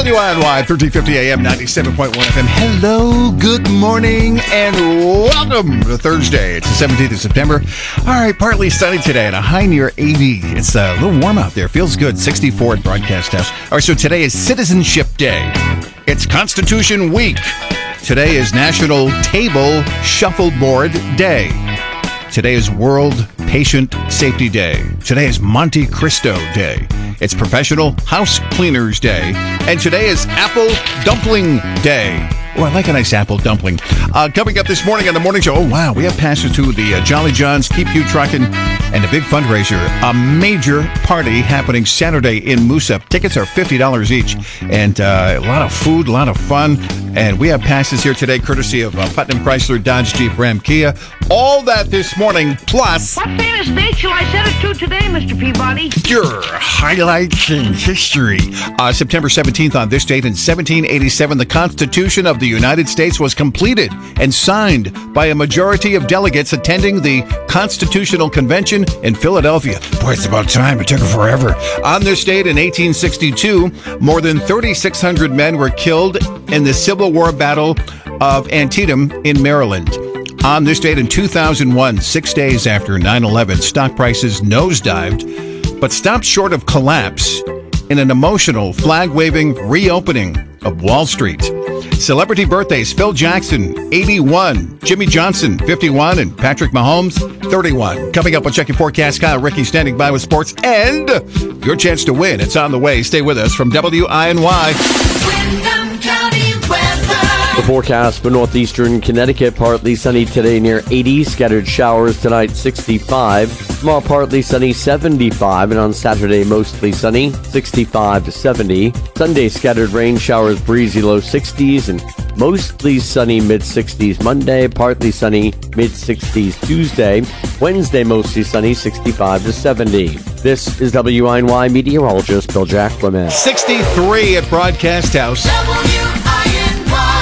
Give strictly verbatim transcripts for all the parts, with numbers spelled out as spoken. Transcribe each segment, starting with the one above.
W I N Y, thirteen fifty A M, ninety-seven point one F M. Hello, good morning, and welcome to Thursday. It's the seventeenth of September. All right, partly sunny today and a high near eighty. It's a little warm out there. Feels good. sixty-four at Broadcast House. All right, so today is Citizenship Day. It's Constitution Week. Today is National Table Shuffleboard Day. Today is World Patient Safety Day. Today is Monte Cristo Day. It's Professional House Cleaners Day. And today is Apple Dumpling Day. Oh, I like a nice apple dumpling. Uh, coming up this morning on the morning show, oh, wow, we have passes to the uh, Jolly John's Keep You Truckin' and a big fundraiser, a major party happening Saturday in Moosup. Tickets are fifty dollars each, and uh, a lot of food, a lot of fun. And we have passes here today, courtesy of uh, Putnam Chrysler, Dodge, Jeep, Ram, Kia. All that this morning, plus... What famous date shall I set it to today, Mister Peabody? Your highlights in history. Uh, September seventeenth, on this date in seventeen eighty-seven, the Constitution of the United States was completed and signed by a majority of delegates attending the Constitutional Convention in Philadelphia. Boy, it's about time. It took forever. On this date in eighteen sixty-two, more than thirty-six hundred men were killed in the Civil War Battle of Antietam in Maryland. On this date in two thousand one, six days after nine eleven, stock prices nosedived, but stopped short of collapse in an emotional, flag-waving reopening of Wall Street. Celebrity birthdays: Phil Jackson, eighty-one, Jimmy Johnson, fifty-one, and Patrick Mahomes, thirty-one. Coming up, we'll check your forecast. Kyle Ricky standing by with sports and your chance to win. It's on the way. Stay with us from W I N Y. Windham County weather. The forecast for northeastern Connecticut: partly sunny today near eighty, scattered showers tonight sixty-five, tomorrow partly sunny seventy-five, and on Saturday mostly sunny sixty-five to seventy. Sunday scattered rain showers, breezy low sixties, and mostly sunny mid sixties Monday, partly sunny mid sixties Tuesday. Wednesday mostly sunny sixty-five to seventy. This is W I N Y meteorologist Bill Jack Clement. sixty-three at Broadcast House. W I N Y.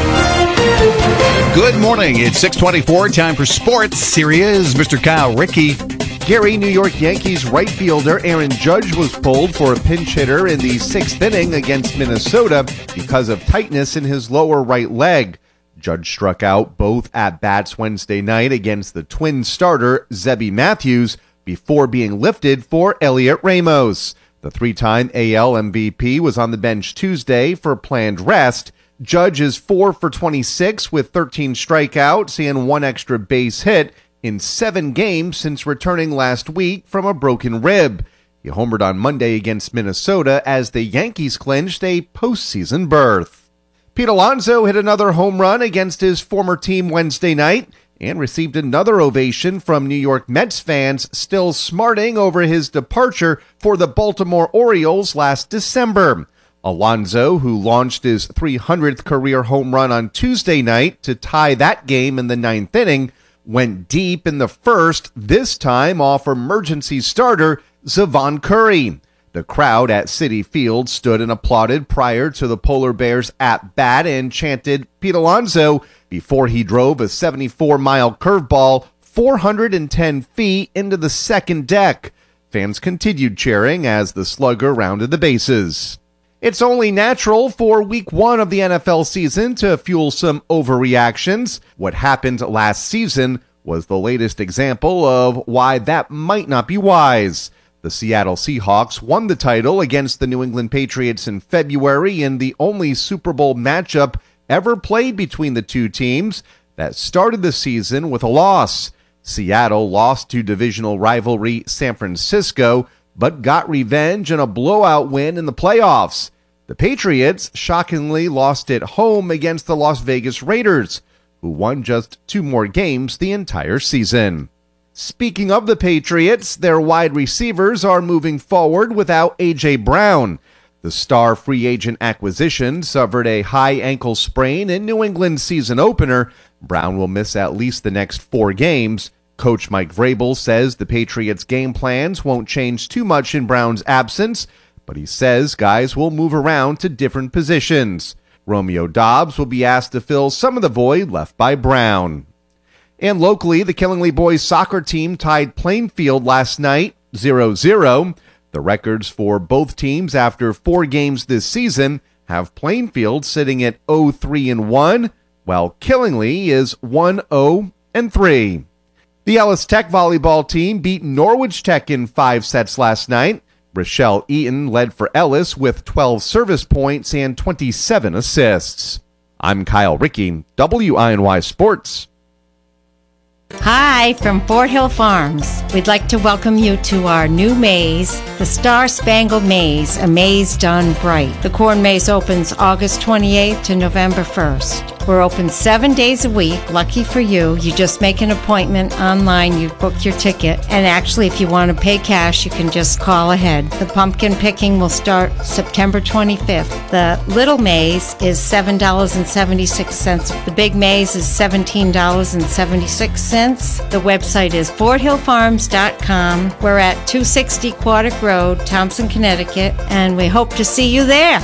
Good morning. It's six twenty-four. Time for sports. Here he is, Mister Kyle Ricky. Gary, New York Yankees right fielder Aaron Judge was pulled for a pinch hitter in the sixth inning against Minnesota because of tightness in his lower right leg. Judge struck out both at-bats Wednesday night against the Twins starter Zebby Matthews before being lifted for Elliot Ramos. The three-time A L M V P was on the bench Tuesday for planned rest. Judge is four for twenty-six with thirteen strikeouts and one extra base hit in seven games since returning last week from a broken rib. He homered on Monday against Minnesota as the Yankees clinched a postseason berth. Pete Alonso hit another home run against his former team Wednesday night and received another ovation from New York Mets fans still smarting over his departure for the Baltimore Orioles last December. Alonso, who launched his three hundredth career home run on Tuesday night to tie that game in the ninth inning, went deep in the first, this time off emergency starter Zavon Curry. The crowd at Citi Field stood and applauded prior to the Polar Bears at-bat and chanted Pete Alonso before he drove a seventy-four mile curveball four hundred ten feet into the second deck. Fans continued cheering as the slugger rounded the bases. It's only natural for week one of the N F L season to fuel some overreactions. What happened last season was the latest example of why that might not be wise. The Seattle Seahawks won the title against the New England Patriots in February in the only Super Bowl matchup ever played between the two teams that started the season with a loss. Seattle lost to divisional rivalry San Francisco, but got revenge in a blowout win in the playoffs. The Patriots shockingly lost at home against the Las Vegas Raiders, who won just two more games the entire season. Speaking of the Patriots, their wide receivers are moving forward without A J. Brown. The star free agent acquisition suffered a high ankle sprain in New England's season opener. Brown will miss at least the next four games. Coach Mike Vrabel says the Patriots' game plans won't change too much in Brown's absence, but he says guys will move around to different positions. Romeo Doubs will be asked to fill some of the void left by Brown. And locally, the Killingly boys soccer team tied Plainfield last night, zero zero. The records for both teams after four games this season: have Plainfield sitting at oh three and one, while Killingly is one oh and three. The Ellis Tech volleyball team beat Norwich Tech in five sets last night. Rochelle Eaton led for Ellis with twelve service points and twenty-seven assists. I'm Kyle Rickey, W I N Y Sports. Hi, from Fort Hill Farms. We'd like to welcome you to our new maze, the Star Spangled Maze, a maze done bright. The corn maze opens August twenty-eighth to November first. We're open seven days a week. Lucky for you, you just make an appointment online, you book your ticket, and actually if you want to pay cash, you can just call ahead. The pumpkin picking will start September twenty-fifth. The little maze is seven dollars and seventy-six cents. The big maze is seventeen dollars and seventy-six cents. The website is fort hill farms dot com. We're at two sixty Quaddick Road, Thompson, Connecticut, and we hope to see you there.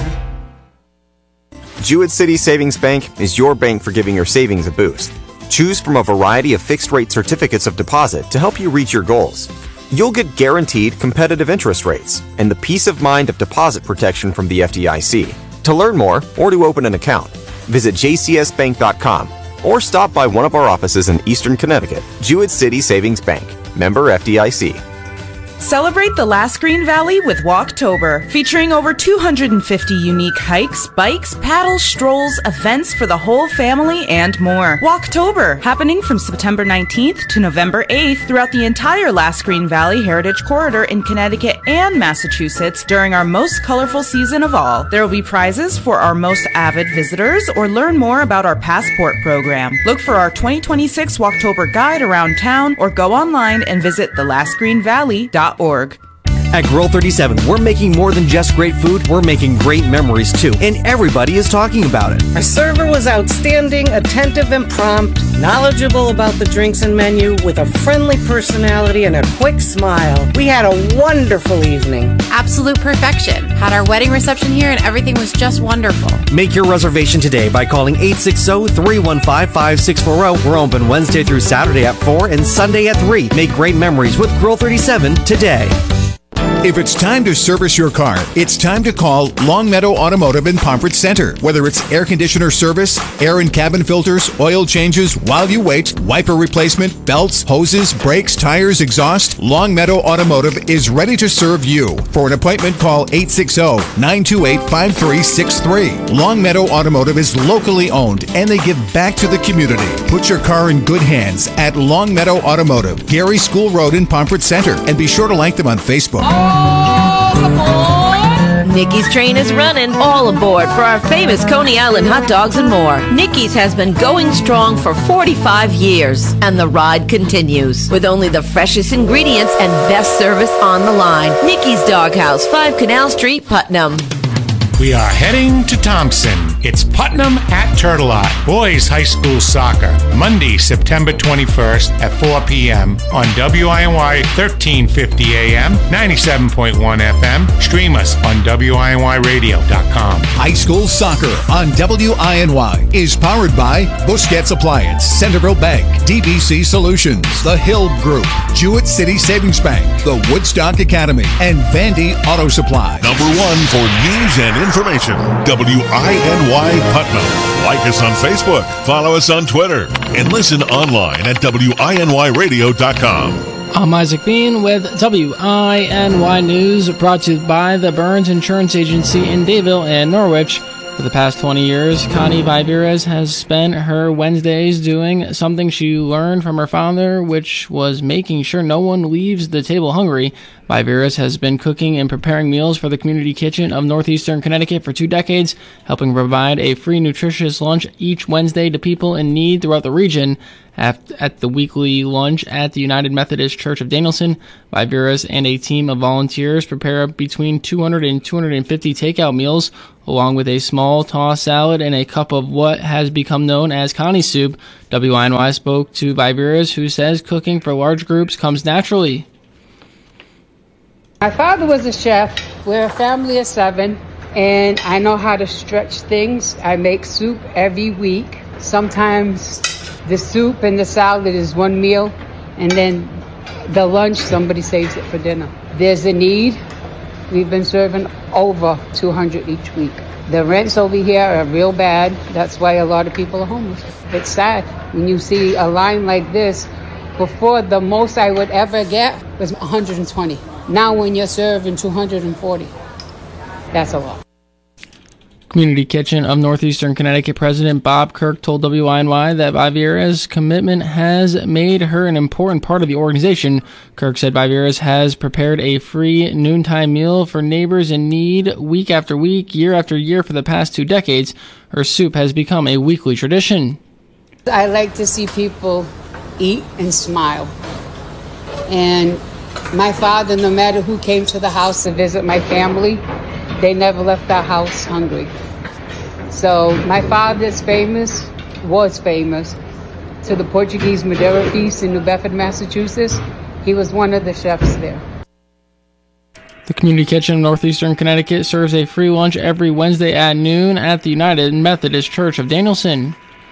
Jewett City Savings Bank is your bank for giving your savings a boost. Choose from a variety of fixed-rate certificates of deposit to help you reach your goals. You'll get guaranteed competitive interest rates and the peace of mind of deposit protection from the F D I C. To learn more or to open an account, visit j c s bank dot com or stop by one of our offices in Eastern Connecticut. Jewett City Savings Bank, member F D I C. Celebrate the Last Green Valley with Walktober, featuring over two hundred fifty unique hikes, bikes, paddles, strolls, events for the whole family, and more. Walktober, happening from September nineteenth to November eighth throughout the entire Last Green Valley Heritage Corridor in Connecticut and Massachusetts during our most colorful season of all. There will be prizes for our most avid visitors, or learn more about our Passport program. Look for our twenty twenty-six Walktober guide around town, or go online and visit the last green valley dot org. At Grill thirty-seven, we're making more than just great food, we're making great memories too, and everybody is talking about it. Our server was outstanding, attentive and prompt, knowledgeable about the drinks and menu, with a friendly personality and a quick smile. We had a wonderful evening. Absolute perfection. Had our wedding reception here and everything was just wonderful. Make your reservation today by calling eight six zero, three one five, five six four zero. We're open Wednesday through Saturday at four and Sunday at three. Make great memories with Grill thirty-seven today. If it's time to service your car, it's time to call Long Meadow Automotive in Pomfret Center. Whether it's air conditioner service, air and cabin filters, oil changes while you wait, wiper replacement, belts, hoses, brakes, tires, exhaust, Long Meadow Automotive is ready to serve you. For an appointment, call eight six zero, nine two eight, five three six three. Long Meadow Automotive is locally owned and they give back to the community. Put your car in good hands at Long Meadow Automotive, Gary School Road in Pomfret Center, and be sure to like them on Facebook. Nikki's train is running. All aboard for our famous Coney Island hot dogs and more. Nikki's has been going strong for forty-five years, and the ride continues with only the freshest ingredients and best service on the line. Nikki's Doghouse, five Canal Street, Putnam. We are heading to Thompson. It's Putnam at Turtle Lot. Boys High School Soccer. Monday, September twenty-first at four p.m. on W I N Y thirteen fifty A M, ninety-seven point one F M. Stream us on W I N Y radio dot com. High School Soccer on W I N Y is powered by Busquets Appliance, Centerville Bank, D B C Solutions, The Hill Group, Jewett City Savings Bank, the Woodstock Academy, and Vandy Auto Supply. Number one for news and information, W I N Y Putnam. Like us on Facebook, follow us on Twitter, and listen online at W I N Y radio dot com. I'm Isaac Bean with W I N Y News, brought to you by the Burns Insurance Agency in Dayville and Norwich. For the past twenty years, Connie Viveras has spent her Wednesdays doing something she learned from her father, which was making sure no one leaves the table hungry. Viveras has been cooking and preparing meals for the community kitchen of northeastern Connecticut for two decades, helping provide a free, nutritious lunch each Wednesday to people in need throughout the region. At the weekly lunch at the United Methodist Church of Danielson, Viveras and a team of volunteers prepare between two hundred and two hundred fifty takeout meals, along with a small tossed salad and a cup of what has become known as Connie soup. W I N Y spoke to Viveras, who says cooking for large groups comes naturally. My father was a chef. We're a family of seven, and I know how to stretch things. I make soup every week. Sometimes the soup and the salad is one meal, and then the lunch, somebody saves it for dinner. There's a need. we've been serving over two hundred each week. The rents over here are real bad. That's why a lot of people are homeless. It's sad when you see a line like this. Before, the most I would ever get was one hundred twenty. Now when you're serving two hundred forty, that's a lot. Community Kitchen of Northeastern Connecticut President Bob Kirk told W I N Y that Vivera's commitment has made her an important part of the organization. Kirk said Vivera's has prepared a free noontime meal for neighbors in need week after week, year after year for the past two decades. Her soup has become a weekly tradition. I like to see people eat and smile. And my father, no matter who came to the house to visit my family, they never left our house hungry. So my father's famous, was famous, to the Portuguese Madeira Feast in New Bedford, Massachusetts. He was one of the chefs there. The Community Kitchen of Northeastern Connecticut serves a free lunch every Wednesday at noon at the United Methodist Church of Danielson.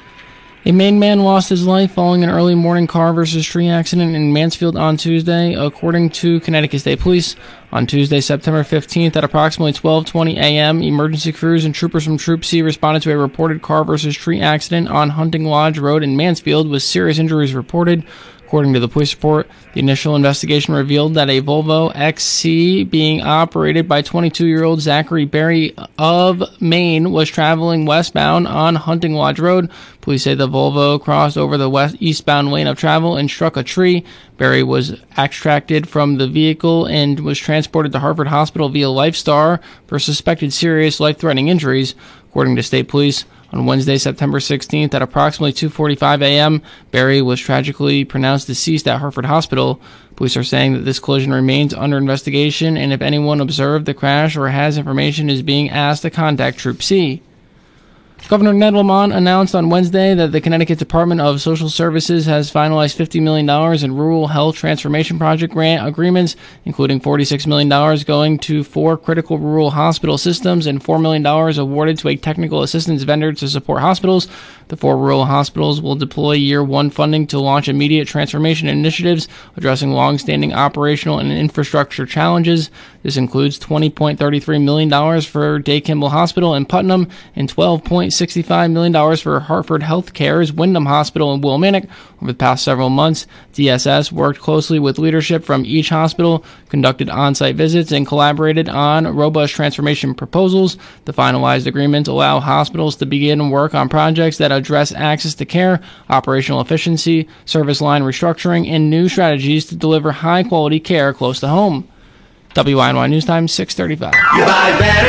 A Maine man lost his life following an early morning car versus tree accident in Mansfield on Tuesday, according to Connecticut State Police. On Tuesday, September fifteenth, at approximately twelve twenty a.m., emergency crews and troopers from Troop C responded to a reported car versus tree accident on Hunting Lodge Road in Mansfield, with serious injuries reported. According to the police report, the initial investigation revealed that a Volvo X C being operated by twenty-two-year-old Zachary Berry of Maine was traveling westbound on Hunting Lodge Road. Police say the Volvo crossed over the west eastbound lane of travel and struck a tree. Berry was extracted from the vehicle and was transported to Harvard Hospital via LifeStar for suspected serious life-threatening injuries. According to state police, on Wednesday, September sixteenth, at approximately two forty-five a.m., Berry was tragically pronounced deceased at Hartford Hospital. Police are saying that this collision remains under investigation, and if anyone observed the crash or has information, is being asked to contact Troop C. Governor Ned Lamont announced on Wednesday that the Connecticut Department of Social Services has finalized fifty million dollars in Rural Health Transformation Project grant agreements, including forty-six million dollars going to four critical rural hospital systems and four million dollars awarded to a technical assistance vendor to support hospitals. The four rural hospitals will deploy year one funding to launch immediate transformation initiatives addressing long-standing operational and infrastructure challenges. This includes twenty point three three million dollars for Day Kimball Hospital in Putnam and twelve point six five million dollars for Hartford Healthcare's Wyndham Hospital in Wilmington. Over the past several months, D S S worked closely with leadership from each hospital, conducted on-site visits, and collaborated on robust transformation proposals. The finalized agreements allow hospitals to begin work on projects that address access to care, operational efficiency, service line restructuring, and new strategies to deliver high-quality care close to home. W I N Y News Time, six thirty-five.